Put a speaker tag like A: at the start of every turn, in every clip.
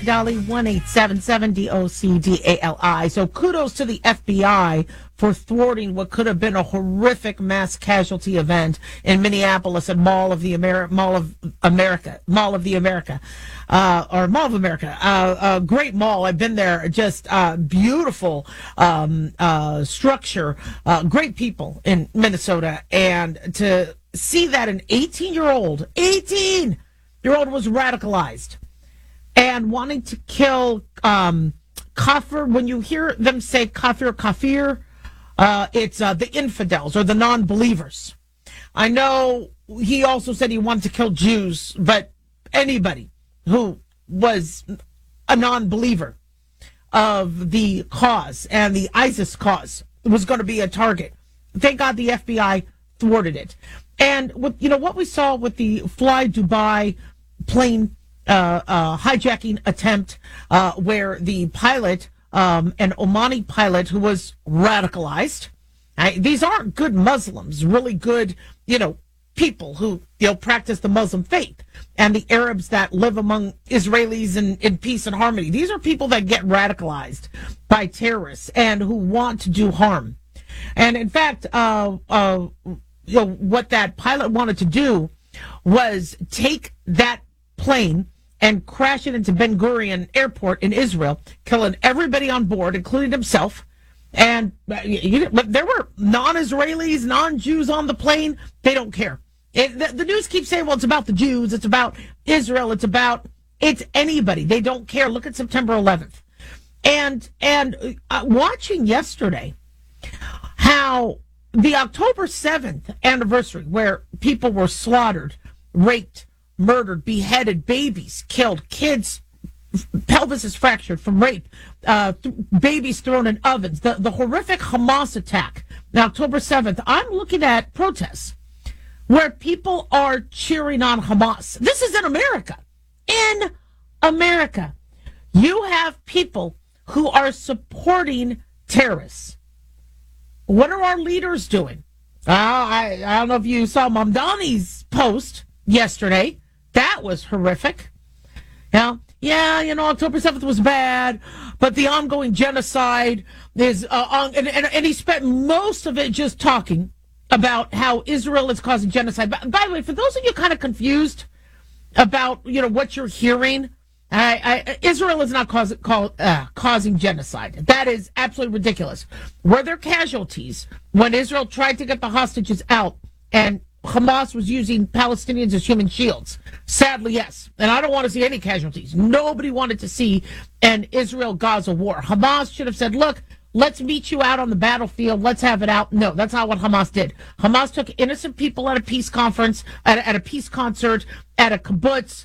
A: Dolly 1877 DOCDALI. So kudos to the FBI for thwarting what could have been a horrific mass casualty event in Minneapolis at Mall of America. A great mall. I've been there. Just beautiful structure. Great people in Minnesota. And to see that an 18-year-old was radicalized and wanting to kill kafir. When you hear them say kafir, it's the infidels or the non-believers. I know he also said he wanted to kill Jews, but anybody who was a non-believer of the cause and the ISIS cause was going to be a target. Thank God the FBI thwarted it. And what we saw with the Fly Dubai plane hijacking attempt, where the pilot, an Omani pilot who was radicalized. These aren't good Muslims, really good, people who, practice the Muslim faith, and the Arabs that live among Israelis in peace and harmony. These are people that get radicalized by terrorists and who want to do harm. And in fact, what that pilot wanted to do was take that plane and crash it into Ben Gurion Airport in Israel, killing everybody on board, including himself. And there were non-Israelis, non-Jews on the plane. They don't care. The news keeps saying, well, it's about the Jews, it's about Israel, it's anybody. They don't care. Look at September 11th. And watching yesterday how the October 7th anniversary, where people were slaughtered, raped, murdered, beheaded, babies killed, kids, pelvises fractured from rape, babies thrown in ovens, the horrific Hamas attack on October 7th. I'm looking at protests where people are cheering on Hamas. This is in America. In America, you have people who are supporting terrorists. What are our leaders doing? I don't know if you saw Mamdani's post yesterday. That was horrific. October 7th was bad, but the ongoing genocide is on, and he spent most of it just talking about how Israel is causing genocide. By the way, for those of you kind of confused about what you're hearing, Israel is not causing genocide. That is absolutely ridiculous. Were there casualties when Israel tried to get the hostages out and Hamas was using Palestinians as human shields? Sadly, yes. And I don't want to see any casualties. Nobody wanted to see an Israel-Gaza war. Hamas should have said, look, let's meet you out on the battlefield. Let's have it out. No, that's not what Hamas did. Hamas took innocent people at a peace conference, at a peace concert, at a kibbutz,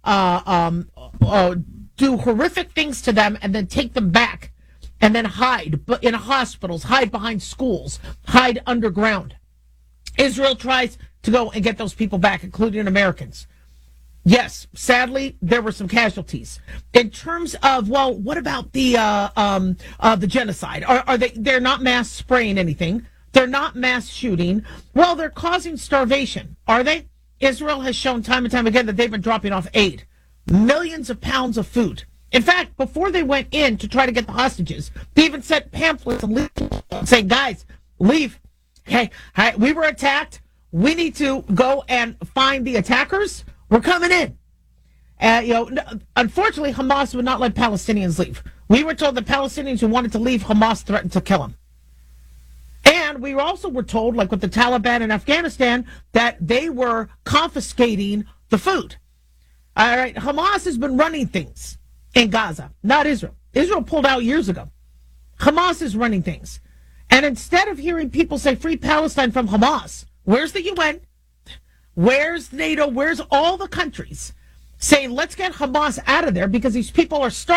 A: do horrific things to them, and then take them back, and then hide in hospitals, hide behind schools, hide underground. Israel tries to go and get those people back, including Americans. Yes, sadly, there were some casualties. In terms of, well, what about the genocide? They're not mass spraying anything. They're not mass shooting. Well, they're causing starvation. Are they? Israel has shown time and time again that they've been dropping off aid. Millions of pounds of food. In fact, before they went in to try to get the hostages, they even sent pamphlets and leaflets saying, guys, leave. Hey, we were attacked. We need to go and find the attackers. We're coming in. Unfortunately, Hamas would not let Palestinians leave. We were told that Palestinians who wanted to leave, Hamas threatened to kill them. And we also were told, like with the Taliban in Afghanistan, that they were confiscating the food. All right, Hamas has been running things in Gaza, not Israel. Israel pulled out years ago. Hamas is running things. And instead of hearing people say free Palestine from Hamas, where's the UN? Where's NATO? Where's all the countries saying let's get Hamas out of there because these people are starving?